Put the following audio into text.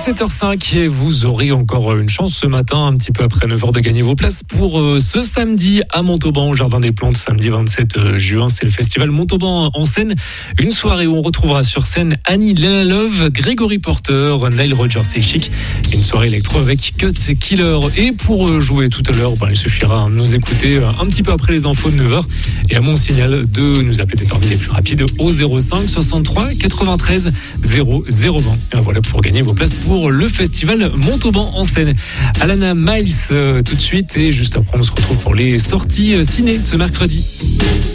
7h05 et vous aurez encore une chance ce matin, un petit peu après 9h, de gagner vos places pour ce samedi à Montauban, au Jardin des Plantes, samedi 27 juin. C'est le festival Montauban en scène. Une soirée où on retrouvera sur scène Annie Lenalove, Grégory Porter, Nile Rodgers et Chic. Une soirée électro avec Cuts et Killer. Et pour jouer tout à l'heure, il suffira de nous écouter un petit peu après les infos de 9h et à mon signal de nous appeler parmi les plus rapides au 05 63 93 00 20. Voilà pour gagner vos places pour le festival Montauban en scène. Alana Miles tout de suite, et juste après on se retrouve pour les sorties ciné ce mercredi.